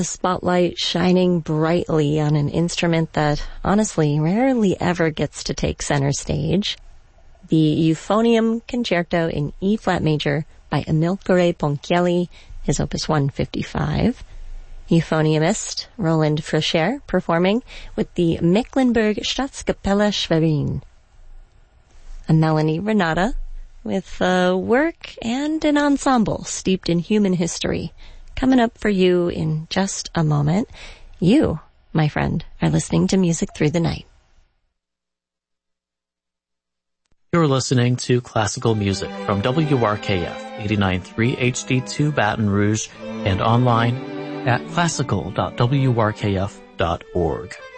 the spotlight shining brightly on an instrument that, honestly, rarely ever gets to take center stage. The Euphonium Concerto in E-flat major by Amilcare Ponchielli, his opus 155. Euphoniumist Roland Frocher performing with the Mecklenburg Staatskapelle Schwerin. A Melanie Renata with work and an ensemble steeped in human history. Coming up for you in just a moment. You, my friend, are listening to Music Through the Night. You're listening to classical music from WRKF 89.3 HD2 Baton Rouge and online at classical.wrkf.org.